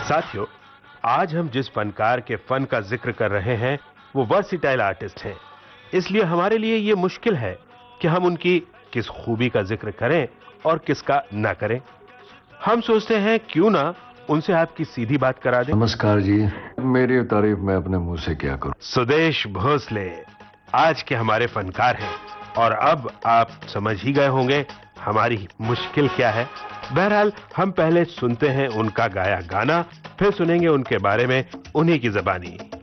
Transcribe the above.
साथियों, आज हम जिस फनकार के फन का जिक्र कर रहे हैं वो वर्सिटाइल आर्टिस्ट हैं। इसलिए हमारे लिए ये मुश्किल है कि हम उनकी किस खूबी का जिक्र करें और किसका ना करें। हम सोचते हैं क्यों ना उनसे आपकी सीधी बात करा दें। नमस्कार जी, मेरी तारीफ मैं अपने मुंह से क्या करूं। सुदेश भोसले आज के हमारे फनकार हैं और अब आप समझ ही गए होंगे हमारी मुश्किल क्या है। बहरहाल हम पहले सुनते हैं उनका गाया गाना, फिर सुनेंगे उनके बारे में उन्हीं की ज़बानी।